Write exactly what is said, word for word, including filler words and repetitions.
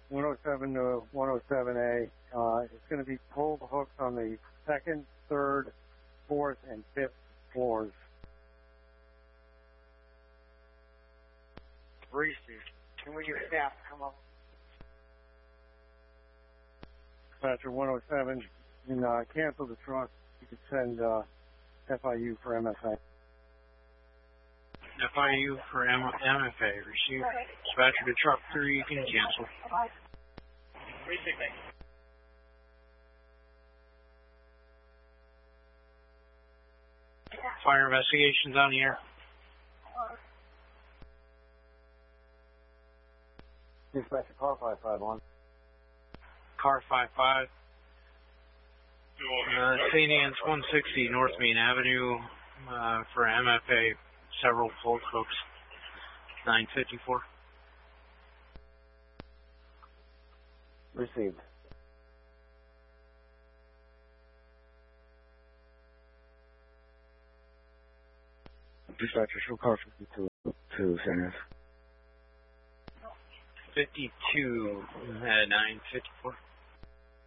one oh seven to one oh seven A. Uh, it's going to be pulled hooks on the second, third, fourth, and fifth floors. Reese, can we get staff to come up? Dispatcher one oh seven, you can uh, cancel the truck. You could send uh, F I U for M F A. F I U for M F A. Receive. Dispatcher to truck three, you can cancel. Fire investigations on the air. Dispatcher car five five one. Car five five. Uh, Saint Anne's one sixty North Main Avenue uh, for M F A. Several full hooks. nine fifty-four. Received. Dispatcher, show car fifty-two to Saint Anne's. fifty-two, uh, nine fifty-four.